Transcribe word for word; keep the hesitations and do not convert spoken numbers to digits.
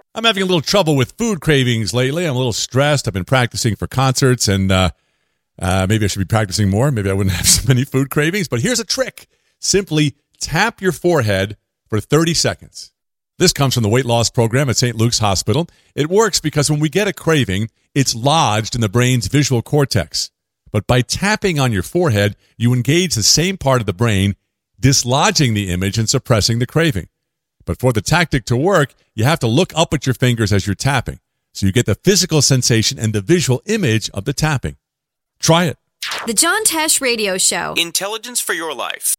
I'm having a little trouble with food cravings lately. I'm a little stressed. I've been practicing for concerts, and uh, uh, maybe I should be practicing more. Maybe I wouldn't have so many food cravings. But here's a trick. Simply tap your forehead for thirty seconds. This comes from the weight loss program at Saint Luke's Hospital. It works because when we get a craving, it's lodged in the brain's visual cortex. But by tapping on your forehead, you engage the same part of the brain, dislodging the image and suppressing the craving. But for the tactic to work, you have to look up at your fingers as you're tapping, so you get the physical sensation and the visual image of the tapping. Try it. The John Tesh Radio Show. Intelligence for your life.